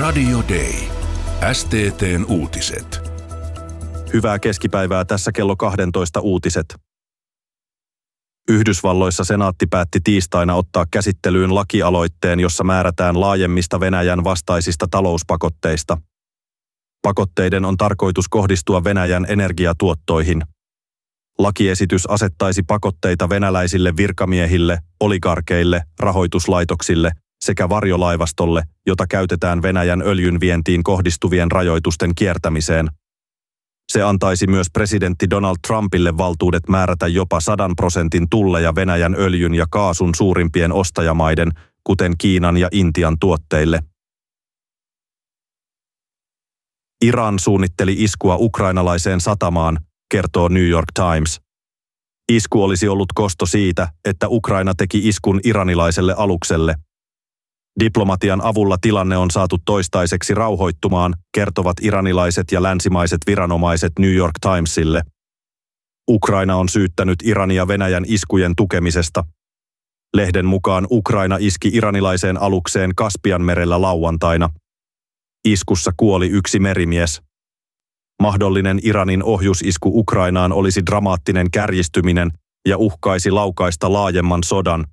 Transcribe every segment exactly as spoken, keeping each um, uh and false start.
Radio Day. S T T:n uutiset. Hyvää keskipäivää, tässä kello kaksitoista uutiset. Yhdysvalloissa senaatti päätti tiistaina ottaa käsittelyyn lakialoitteen, jossa määrätään laajemmista Venäjän vastaisista talouspakotteista. Pakotteiden on tarkoitus kohdistua Venäjän energiatuottoihin. Lakiesitys asettaisi pakotteita venäläisille virkamiehille, oligarkeille, rahoituslaitoksille sekä varjolaivastolle, jota käytetään Venäjän öljyn vientiin kohdistuvien rajoitusten kiertämiseen. Se antaisi myös presidentti Donald Trumpille valtuudet määrätä jopa sadan prosentin tulleja Venäjän öljyn ja kaasun suurimpien ostajamaiden, kuten Kiinan ja Intian tuotteille. Iran suunnitteli iskua ukrainalaiseen satamaan, kertoo New York Times. Isku olisi ollut kosto siitä, että Ukraina teki iskun iranilaiselle alukselle. Diplomatian avulla tilanne on saatu toistaiseksi rauhoittumaan, kertovat iranilaiset ja länsimaiset viranomaiset New York Timesille. Ukraina on syyttänyt Irania Venäjän iskujen tukemisesta. Lehden mukaan Ukraina iski iranilaiseen alukseen Kaspianmerellä lauantaina. Iskussa kuoli yksi merimies. Mahdollinen Iranin ohjusisku Ukrainaan olisi dramaattinen kärjistyminen ja uhkaisi laukaista laajemman sodan.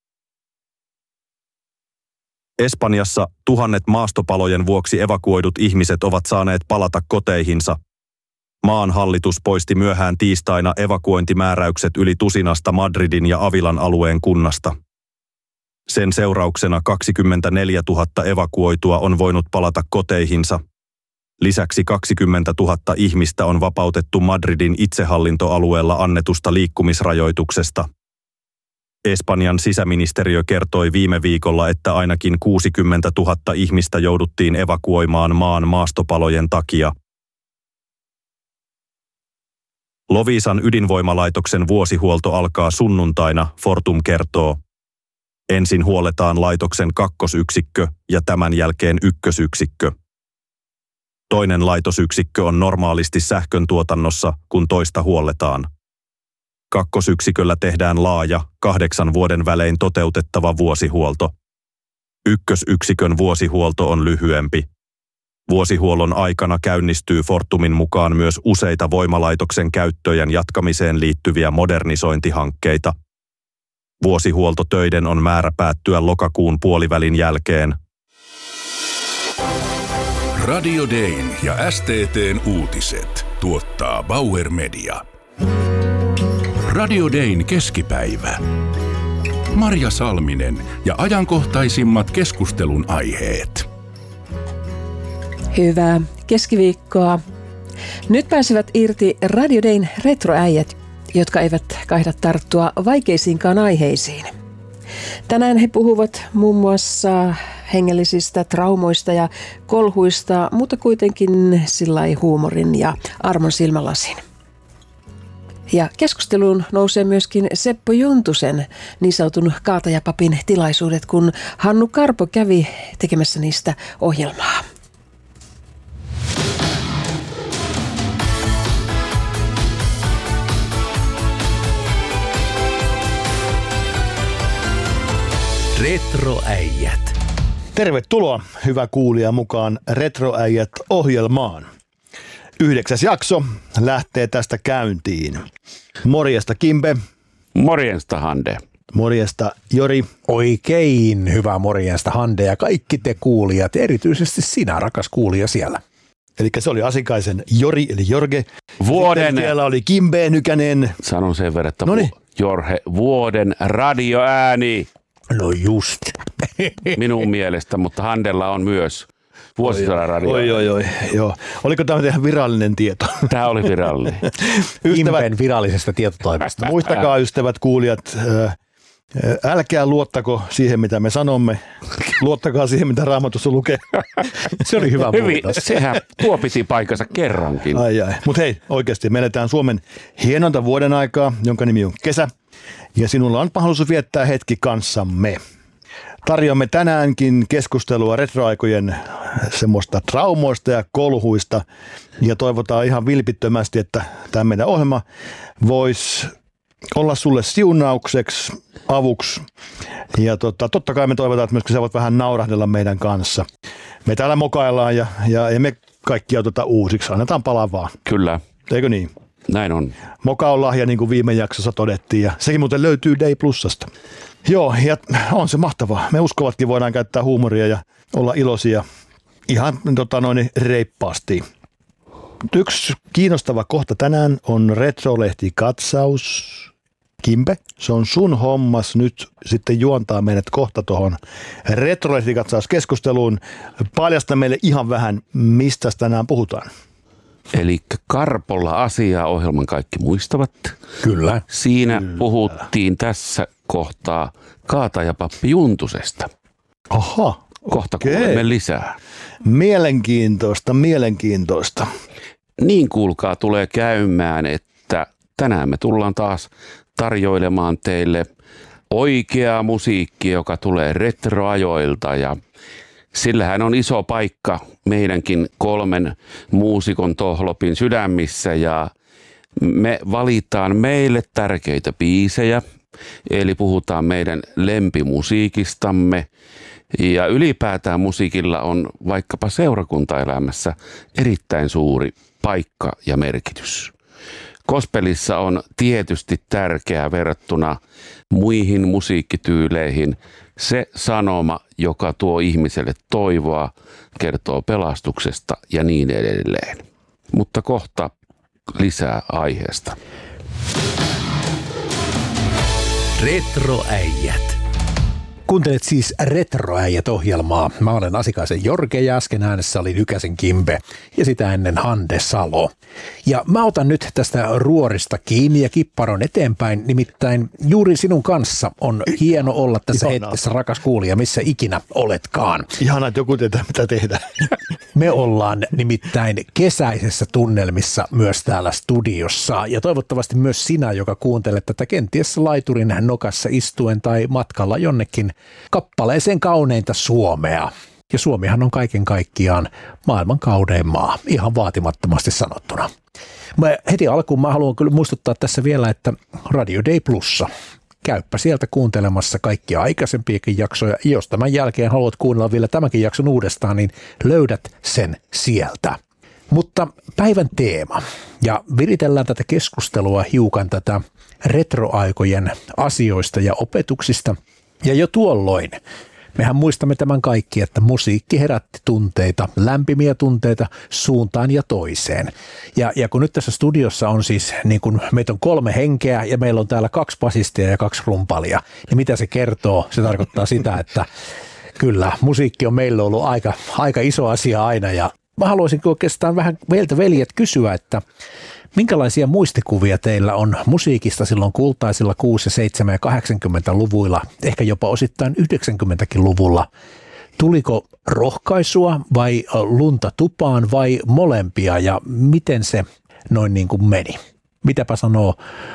Espanjassa tuhannet maastopalojen vuoksi evakuoidut ihmiset ovat saaneet palata koteihinsa. Maan hallitus poisti myöhään tiistaina evakuointimääräykset yli tusinasta Madridin ja Avilan alueen kunnasta. Sen seurauksena kaksikymmentäneljätuhatta evakuoitua on voinut palata koteihinsa. Lisäksi kaksikymmentätuhatta ihmistä on vapautettu Madridin itsehallintoalueella annetusta liikkumisrajoituksesta. Espanjan sisäministeriö kertoi viime viikolla, että ainakin kuusikymmentätuhatta ihmistä jouduttiin evakuoimaan maan maastopalojen takia. Loviisan ydinvoimalaitoksen vuosihuolto alkaa sunnuntaina, Fortum kertoo. Ensin huolletaan laitoksen kakkosyksikkö ja tämän jälkeen ykkösyksikkö. Toinen laitosyksikkö on normaalisti sähkön tuotannossa, kun toista huolletaan. Kakkosyksiköllä tehdään laaja, kahdeksan vuoden välein toteutettava vuosihuolto. Ykkösyksikön vuosihuolto on lyhyempi. Vuosihuollon aikana käynnistyy Fortumin mukaan myös useita voimalaitoksen käyttöjen jatkamiseen liittyviä modernisointihankkeita. Vuosihuoltotöiden on määrä päättyä lokakuun puolivälin jälkeen. Radio Dayn ja S T T:n uutiset tuottaa Bauer Media. Radio Dayn keskipäivä. Marja Salminen ja ajankohtaisimmat keskustelun aiheet. Hyvää keskiviikkoa. Nyt pääsevät irti Radio Dayn retroäijät, jotka eivät kaihda tarttua vaikeisiinkaan aiheisiin. Tänään he puhuvat muun muassa hengellisistä traumoista ja kolhuista, mutta kuitenkin sillai huumorin ja armon silmälasin. Ja keskusteluun nousee myöskin Seppo Juntusen niin sanotun kaatajapapin tilaisuudet, kun Hannu Karpo kävi tekemässä niistä ohjelmaa. Retroäijät. Tervetuloa, hyvä kuulija, mukaan Retroäijät ohjelmaan. Yhdeksäs jakso lähtee tästä käyntiin. Morjesta Kimbe. Morjesta Hande. Morjesta Jori. Oikein hyvää morjesta Hande ja kaikki te kuulijat, erityisesti sinä rakas kuulija siellä. Eli se oli Asikaisen Jori eli Jorge. Vuoden. Sitten siellä oli Kimbe Nykänen. Sanon sen verran, että Noniin. Jorge, vuoden radioääni. No just. Minun mielestä, mutta Handella on myös vuosisadan radio. Oi, oi, oi, joo. Oliko tämä ihan virallinen tieto? Tämä oli virallinen. Kimben virallisesta tietotoimesta. Muistakaa ystävät kuulijat, älkää luottako siihen mitä me sanomme, luottakaa siihen mitä Raamatussa lukee. Se oli hyvä Hyvin, muutos. sehän tuo piti paikkansa kerrankin. Ai ai. Mutta hei, oikeasti me eletään Suomen hienointa vuoden aikaa, jonka nimi on kesä. Ja sinulla on mahdollisuus viettää hetki kanssamme. Tarjoamme tänäänkin keskustelua retroaikojen semmoista traumoista ja kolhuista. Ja toivotaan ihan vilpittömästi, että tämä meidän ohjelma voisi olla sulle siunaukseksi, avuksi. Ja tota, totta kai me toivotaan, että myöskin sä voit vähän naurahdella meidän kanssa. me täällä mokaillaan ja, ja emme kaikkia oteta uusiksi, annetaan palaa vaan. Kyllä, Eikö niin? näin on. Moka on lahja, niin kuin viime jaksossa todettiin, ja sekin muuten löytyy Day Plusasta. Joo, ja on se mahtavaa. Me uskovatkin voidaan käyttää huumoria ja olla iloisia ihan tota, noin reippaasti. Yksi kiinnostava kohta tänään on Retrolehti-katsaus. Kimpe, se on sun hommas nyt sitten juontaa meidät kohta tuohon Retrolehti-katsauskeskusteluun. Paljasta meille ihan vähän, mistä tänään puhutaan. Eli Karpolla asiaa ohjelman kaikki muistavat. Kyllä. Siinä Kyllä. puhuttiin tässä kohtaa Kaatajapappi Juntusesta. Aha, Kohta okei. kuulemme lisää. Mielenkiintoista, mielenkiintoista. Niin kuulkaa tulee käymään, että tänään me tullaan taas tarjoilemaan teille oikeaa musiikkia, joka tulee retroajoilta ja sillähän on iso paikka meidänkin kolmen muusikon tohlopin sydämissä ja me valitaan meille tärkeitä biisejä, eli puhutaan meidän lempimusiikistamme ja ylipäätään musiikilla on vaikkapa seurakuntaelämässä erittäin suuri paikka ja merkitys. Gospelissa on tietysti tärkeää verrattuna muihin musiikkityyleihin se sanoma, joka tuo ihmiselle toivoa, kertoo pelastuksesta ja niin edelleen. Mutta kohta lisää aiheesta. Retroäijät. Kuuntelet siis Retroäijät-ohjelmaa. Mä olen Asikaisen Jorge ja äsken äänessä oli Nykäsen Kimpe ja sitä ennen Hande Salo. Ja mä otan nyt tästä ruorista kiinni ja kipparon eteenpäin. Nimittäin juuri sinun kanssa on hieno olla tässä Ihanaa. hetkessä, rakas kuulija, missä ikinä oletkaan. Ihanaa, että joku tietää, mitä tehdään. Me ollaan nimittäin kesäisessä tunnelmissa myös täällä studiossa ja toivottavasti myös sinä, joka kuuntelet tätä kenties laiturin nokassa istuen tai matkalla jonnekin kappaleeseen kauneinta Suomea. Ja Suomihan on kaiken kaikkiaan maailman kaunein maa, ihan vaatimattomasti sanottuna. Mä heti alkuun mä haluan kyllä muistuttaa tässä vielä, että Radio Day Plussa. Käyppä sieltä kuuntelemassa kaikkia aikaisempiakin jaksoja. Jos tämän jälkeen haluat kuunnella vielä tämänkin jakson uudestaan, niin löydät sen sieltä. Mutta päivän teema, ja viritellään tätä keskustelua hiukan tätä retroaikojen asioista ja opetuksista. Ja jo tuolloin, mehän muistamme tämän kaikki, että musiikki herätti tunteita, lämpimiä tunteita suuntaan ja toiseen. Ja, ja kun nyt tässä studiossa on siis, niin kun meitä on kolme henkeä ja meillä on täällä kaksi basistia ja kaksi rumpalia, niin mitä se kertoo? Se tarkoittaa sitä, että kyllä musiikki on meillä ollut aika, aika iso asia aina. Ja mä haluaisin oikeastaan vähän meiltä veljet kysyä, että minkälaisia muistikuvia teillä on musiikista silloin kultaisilla kuusi-, seitsemän- ja kahdeksankymmentäluvuilla, ehkä jopa osittain yhdeksänkymmentäluvulla? Tuliko rohkaisua vai lunta tupaan vai molempia ja miten se noin niin kuin meni? Mitäpä sanoo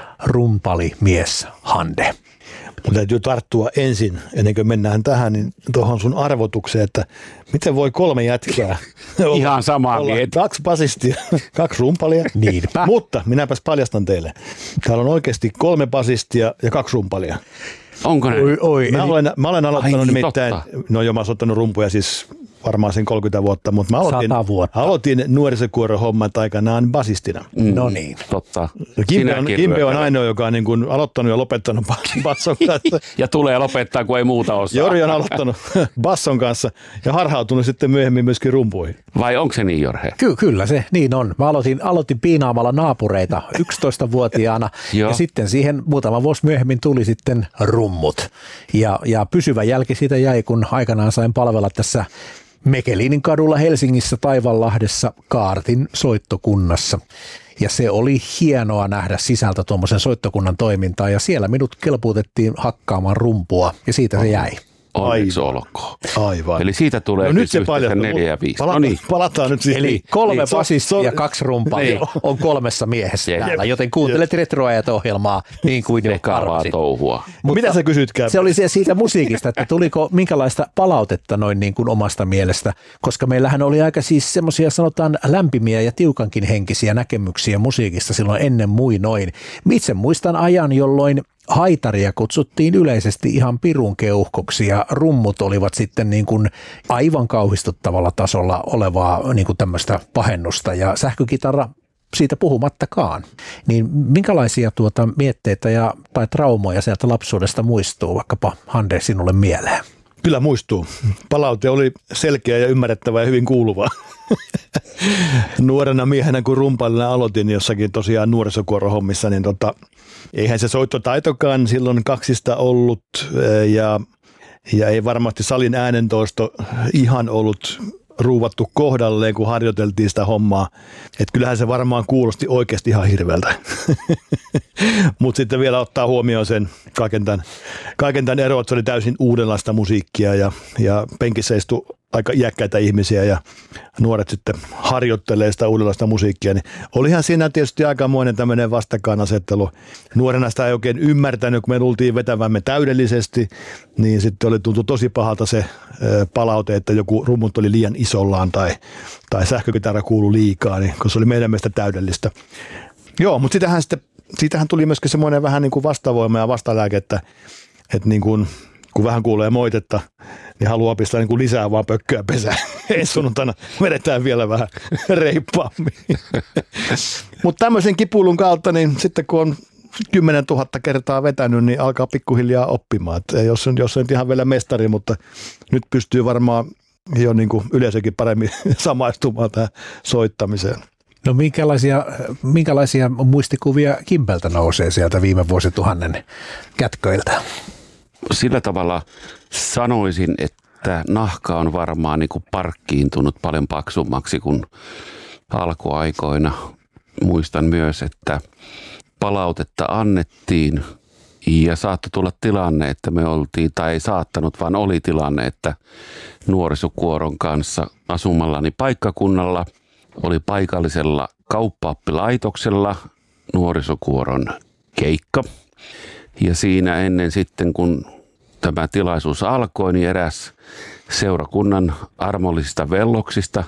rumpalimies Hande? Mun täytyy tarttua ensin, ennen kuin mennään tähän, niin tuohon sun arvotukseen, että miten voi kolme jätkää olla, Ihan samaa olla mieltä. kaksi basistia, kaksi rumpalia. Niinpä. Mutta minäpäs paljastan teille. Täällä on oikeasti kolme basistia ja kaksi rumpalia. Onko ne? Oi, oi, Mä eli olen, mä olen aloittanut Ai, nimittäin, totta. no jo mä oon soittanut rumpuja siis varmaan sen kolmekymmentä vuotta, mutta mä aloitin, Sata vuotta. aloitin nuorisokuoron hommat aikanaan basistina. Mm, no niin. Totta. Kimpe on, Sinäkin Kimpe on ryökälet. ainoa, joka on niin kuin aloittanut ja lopettanut basson kanssa. Ja tulee lopettaa, kun ei muuta osaa. Jori on aloittanut basson kanssa ja harhautunut sitten myöhemmin myöskin rumpuihin. Vai onko se niin, Jorge? Ky- kyllä se niin on. Mä aloitin, aloitin piinaamalla naapureita yksitoistavuotiaana Joo. ja sitten siihen muutama vuosi myöhemmin tuli sitten rummut. Ja, ja pysyvä jälki siitä jäi, kun aikanaan sain palvella tässä Mekelinin kadulla Helsingissä Taivanlahdessa Kaartin soittokunnassa. Ja se oli hienoa nähdä sisältä tuommoisen soittokunnan toimintaa ja siellä minut kelpuutettiin hakkaamaan rumpua ja siitä se jäi. Onneksi olkoon. Aivan. Eli siitä tulee No nyt se yhteensä paljastuu. neljä ja viisi. Palata, No niin. Palataan nyt siihen. Eli kolme Niin, so- basistia so- ja kaksi rumpalia Niin. on kolmessa miehessä Jep. täällä, joten kuuntelet Retroajat-ohjelmaa niin kuin jo Tehkää vaan arvasit. touhua. Mitä sä kysytkään? Se oli se siitä musiikista, että tuliko minkälaista palautetta noin niin kuin omasta mielestä, koska meillähän oli aika siis semmoisia sanotaan lämpimiä ja tiukankin henkisiä näkemyksiä musiikista silloin ennen muinoin. Itse muistan ajan, jolloin haitaria kutsuttiin yleisesti ihan pirun keuhkoksi ja rummut olivat sitten niin kuin aivan kauhistuttavalla tasolla olevaa niin kuin tämmöistä pahennusta ja sähkökitara siitä puhumattakaan. Niin minkälaisia tuota mietteitä ja, tai traumoja sieltä lapsuudesta muistuu vaikkapa Hande sinulle mieleen? Kyllä muistuu. Palaute oli selkeä ja ymmärrettävä ja hyvin kuuluva. Nuorena miehenä, kun rumpailina aloitin jossakin tosiaan nuorisokuorohommissa, niin tota, eihän se soittotaitokaan silloin kaksista ollut ja, ja ei varmasti salin äänentoisto ihan ollut ruuvattu kohdalleen, kun harjoiteltiin sitä hommaa. Että kyllähän se varmaan kuulosti oikeasti ihan hirveältä. Mutta sitten vielä ottaa huomioon sen kaiken tämän, kaiken tämän ero, että se oli täysin uudenlaista musiikkia ja, ja penkissä istui aika iäkkäitä ihmisiä ja nuoret sitten harjoittelee sitä uudenlaista musiikkia. Niin olihan siinä tietysti aikamoinen tämmöinen vastakkainasettelu. Nuorena sitä ei oikein ymmärtänyt, kun me luultiin vetävämme täydellisesti, niin sitten oli tuntu tosi pahalta se palaute, että joku rummut oli liian isollaan tai, tai sähkökitara kuului liikaa, niin, kun se oli meidän mielestä täydellistä. Joo, mutta sitähän sitten siitähän tuli myöskin semmoinen vähän niin kuin vastavoima ja vastalääke, että, että niin kuin, kun vähän kuulee moitetta, niin haluaa pistää niin kuin lisää vaan pökköä pesään. Ei sunnuntaina vedetään vielä vähän reippaammin. Mutta tämmöisen kipuilun kautta, niin sitten kun on kymmenen tuhatta kertaa vetänyt, niin alkaa pikkuhiljaa oppimaan. Et jos, jos on ihan vielä mestari, mutta nyt pystyy varmaan jo niin kuin yleisökin paremmin samaistumaan tähän soittamiseen. No minkälaisia, minkälaisia muistikuvia Kimpeltä nousee sieltä viime vuosituhannen kätköiltä? Sillä tavalla sanoisin, että nahka on varmaan niin kuin parkkiintunut paljon paksummaksi kuin alkuaikoina. Muistan myös, että palautetta annettiin ja saattoi tulla tilanne, että me oltiin, tai ei saattanut, vaan oli tilanne, että nuorisokuoron kanssa asumallani paikkakunnalla oli paikallisella kauppa-oppilaitoksella nuorisokuoron keikka. Ja siinä ennen sitten, kun tämä tilaisuus alkoi, niin eräs seurakunnan armollisista velloksista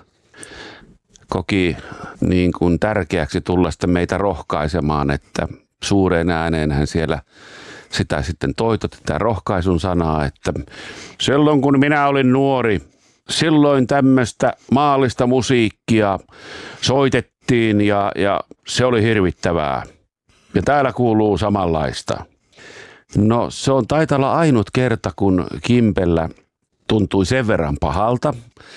koki niin kuin tärkeäksi tulla sitten meitä rohkaisemaan, että suureen ääneen hän siellä sitä sitten toitotti, tätä rohkaisun sanaa, että silloin kun minä olin nuori, silloin tämmöistä maallista musiikkia soitettiin ja, ja se oli hirvittävää. Ja täällä kuuluu samanlaista. No se on taitaa olla ainut kerta, kun Kimpellä tuntui sen verran pahalta,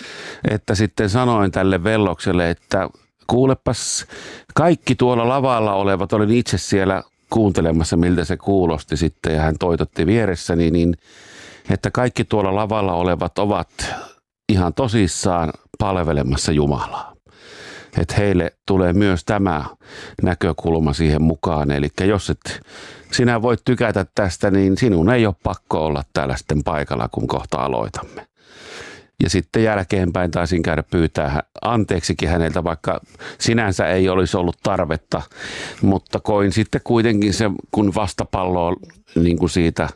että sitten sanoin tälle vellokselle, että kuulepas, kaikki tuolla lavalla olevat, olin itse siellä kuuntelemassa, miltä se kuulosti sitten ja hän toitotti vieressäni, niin että kaikki tuolla lavalla olevat ovat ihan tosissaan palvelemassa Jumalaa. Että heille tulee myös tämä näkökulma siihen mukaan. Eli jos et sinä voit tykätä tästä, niin sinun ei ole pakko olla täällä sitten paikalla, kun kohta aloitamme. Ja sitten jälkeenpäin taisin käydä pyytää anteeksikin häneltä, vaikka sinänsä ei olisi ollut tarvetta. Mutta koin sitten kuitenkin se, kun vastapalloa niin kuin siitä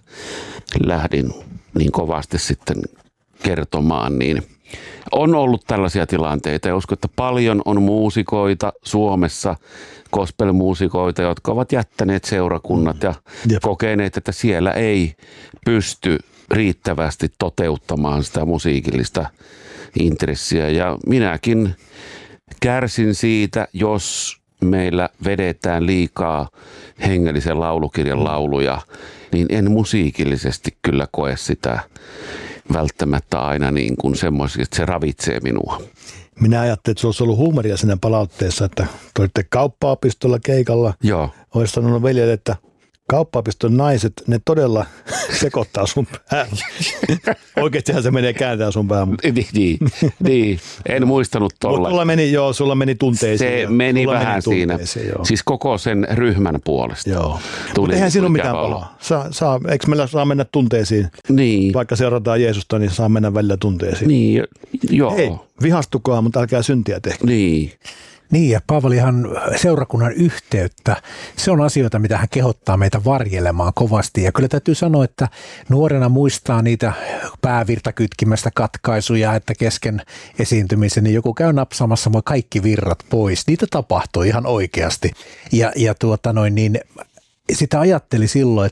lähdin niin kovasti sitten kertomaan, niin on ollut tällaisia tilanteita ja uskon, että paljon on muusikoita Suomessa, gospelmuusikoita, jotka ovat jättäneet seurakunnat ja Jep. kokeneet, että siellä ei pysty riittävästi toteuttamaan sitä musiikillista intressiä. Ja minäkin kärsin siitä, jos meillä vedetään liikaa hengellisen laulukirjan lauluja, niin en musiikillisesti kyllä koe sitä välttämättä aina niin kuin semmoisia, että se ravitsee minua. Minä ajattelin, että se olisi ollut huumoria siinä palautteessa, että te olitte kauppaopistolla keikalla. Joo. Olisi sanonut veljelle, että kauppaopiston naiset, ne todella sekoittaa sun päähän. Oikeastihan se menee kääntää sun päähän. Niin, niin, niin. En muistanut tolla. Mutta sulla meni, joo, sulla meni tunteisiin. Se meni vähän meni siinä. Joo. Siis koko sen ryhmän puolesta. Joo. Mutta eihän siinä ole mitään pahaa. Saa, saa, eikö meillä saa mennä tunteisiin? Niin. Vaikka seurataan Jeesusta, niin saa mennä välillä tunteisiin. Niin, joo. Hei, vihastukaa, mutta älkää syntiä tehkää. Niin. Niin, ja Paavalihan seurakunnan yhteyttä, se on asioita, mitä hän kehottaa meitä varjelemaan kovasti. Ja kyllä täytyy sanoa, että nuorena muistaa niitä päävirtakytkimästä katkaisuja, että kesken esiintymisen niin joku käy napsaamassa voi kaikki virrat pois. Niitä tapahtuu ihan oikeasti. Ja, ja tuota noin, niin sitä ajatteli silloin, että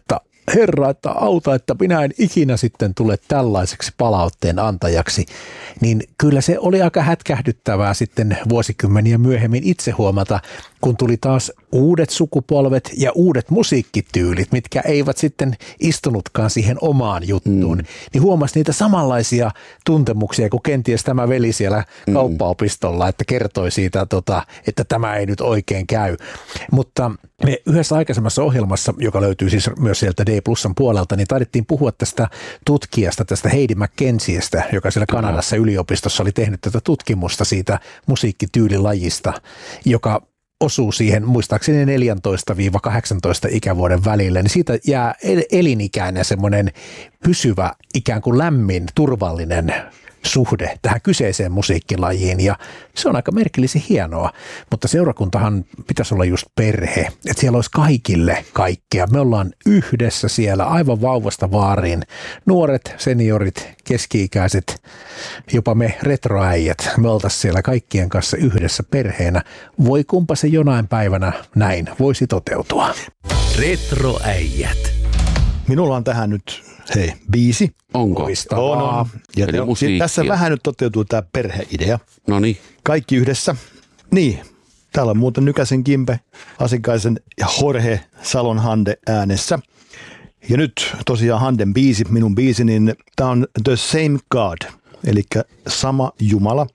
Herra, että auta, että minä en ikinä sitten tule tällaiseksi palautteen antajaksi, niin kyllä se oli aika hätkähdyttävää sitten vuosikymmeniä myöhemmin itse huomata, kun tuli taas uudet sukupolvet ja uudet musiikkityylit, mitkä eivät sitten istunutkaan siihen omaan juttuun, mm. niin huomasi niitä samanlaisia tuntemuksia kuin kenties tämä veli siellä mm. kauppaopistolla, että kertoi siitä, tota, että tämä ei nyt oikein käy. Mutta me yhdessä aikaisemmassa ohjelmassa, joka löytyy siis myös sieltä D Plusan puolelta, niin taidettiin puhua tästä tutkijasta, tästä Heidi McKenziestä, joka siellä Kanadassa yliopistossa oli tehnyt tätä tutkimusta siitä musiikkityylilajista, joka osuu siihen muistaakseni neljätoista kahdeksantoista ikävuoden välille, niin siitä jää elinikäinen semmoinen pysyvä, ikään kuin lämmin, turvallinen suhde tähän kyseiseen musiikkilajiin, ja se on aika merkillisen hienoa, mutta seurakuntahan pitäisi olla just perhe, että siellä olisi kaikille kaikkea. Me ollaan yhdessä siellä aivan vauvasta vaariin, nuoret, seniorit, keski-ikäiset, jopa me retroäijät, me oltaisiin siellä kaikkien kanssa yhdessä perheenä. Voi kumpa se jonain päivänä näin voisi toteutua. Retroäijät. Minulla on tähän nyt, hei, biisi. Onko? On, on. Ja te, tässä vähän nyt toteutuu tämä perheidea. No niin. Kaikki yhdessä. Niin, täällä on muuten Nykäsen Kimpe, Asikaisen ja Jorge Salon Hande äänessä. Ja nyt tosiaan Handen biisi, minun biisi, niin tämä on The Same God, eli sama Jumala.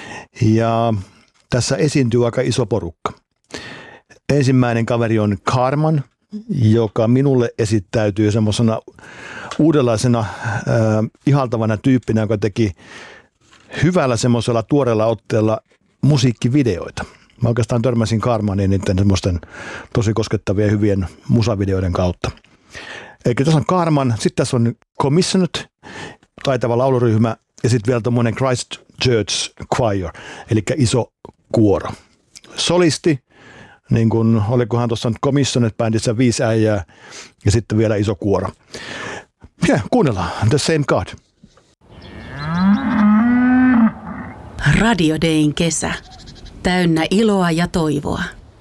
Ja tässä esiintyy aika iso porukka. Ensimmäinen kaveri on Carman, joka minulle esittäytyy semmoisena uudenlaisena äh, ihaltavana tyyppinä, joka teki hyvällä semmoisella tuoreella otteella musiikkivideoita. Mä oikeastaan törmäsin Carmaniin niiden semmoisten tosi koskettavien hyvien musavideoiden kautta. Eli tässä on Carman, sitten tässä on Commissioned, taitava lauluryhmä, ja sitten vielä tommoinen Christ Church Choir, eli iso kuoro. Solisti, niin kuin olikohan tuossa Commissioned-bändissä viisi äijää, ja sitten vielä iso kuoro. Ja kuunnellaan, The Same God. Radio Dayn kesä. Täynnä iloa ja toivoa.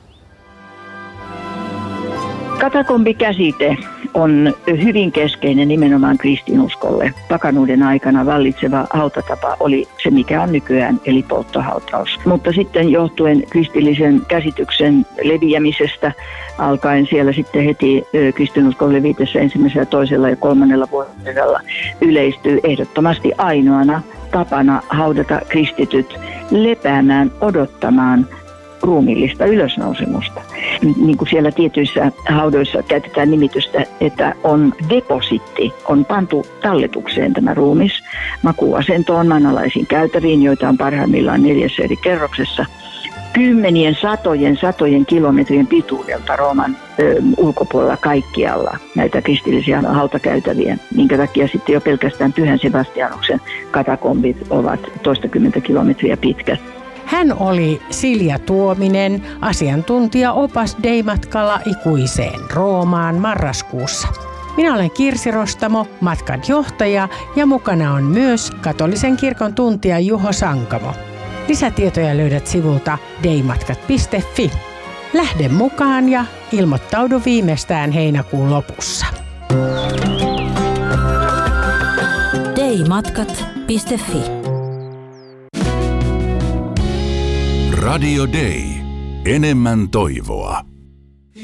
Katakombikäsite on hyvin keskeinen nimenomaan kristinuskolle. Pakanuuden aikana vallitseva hautatapa oli se, mikä on nykyään, eli polttohautaus. Mutta sitten johtuen kristillisen käsityksen leviämisestä alkaen siellä sitten heti kristinuskon levitessä ensimmäisellä, toisella ja kolmannella vuodella yleistyy ehdottomasti ainoana tapana haudata kristityt lepäämään, odottamaan ruumiillista ylösnousemusta. Niin kuin siellä tietyissä haudoissa käytetään nimitystä, että on depositti, on pantu talletukseen tämä ruumis makuuasentoon maanalaisiin käytäviin, joita on parhaimmillaan neljässä eri kerroksessa. Kymmenien, satojen, satojen kilometrien pituudelta Rooman ö, ulkopuolella kaikkialla näitä kristillisiä hautakäytäviä, minkä takia sitten jo pelkästään Pyhän Sebastianuksen katakombit ovat toistakymmentä kilometriä pitkät. Hän oli Silja Tuominen, asiantuntija opas Day-matkalla ikuiseen Roomaan marraskuussa. Minä olen Kirsi Rostamo, matkan johtaja, ja mukana on myös katolisen kirkon tuntija Juho Sankamo. Lisätietoja löydät sivulta daymatkat piste fi. Lähde mukaan ja ilmoittaudu viimeistään heinäkuun lopussa. daymatkat piste fi. Radio Day. Enemmän toivoa.